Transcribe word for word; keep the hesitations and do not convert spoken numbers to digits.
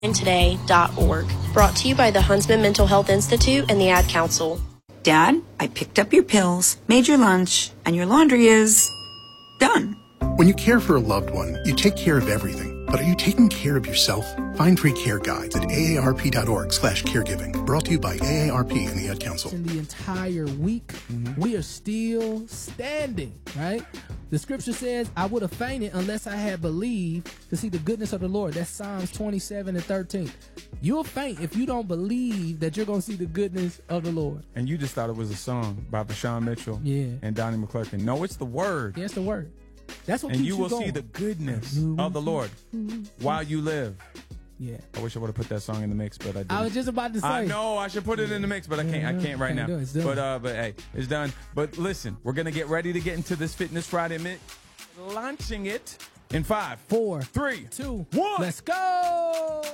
today dot org. Brought to you by the Huntsman Mental Health Institute and the Ad Council. Dad, I picked up your pills, made your lunch, and your laundry is done. When you care for a loved one, you take care of everything. But are you taking care of yourself? Find free care guides at A A R P dot org slash caregiving. Brought to you by A A R P and the Ad Council. In the entire week, mm-hmm. we are still standing, right? The scripture says, I would have fainted unless I had believed to see the goodness of the Lord. That's Psalms twenty-seven and thirteen. You'll faint if you don't believe that you're going to see the goodness of the Lord. And you just thought it was a song by Vashawn Mitchell yeah. and Donnie McClurkin. No, it's the word. Yeah, it's the word. That's what and keeps you you will going. see the goodness of the Lord while you live. Yeah. I wish I would have put that song in the mix, but I didn't. I was just about to say. I know I should put it in the mix, but I can't. I can't right now. It's done. But uh, but hey, it's done. But listen, we're gonna get ready to get into this Fitness Friday mix, launching it in five, four, three, two, one. Let's go.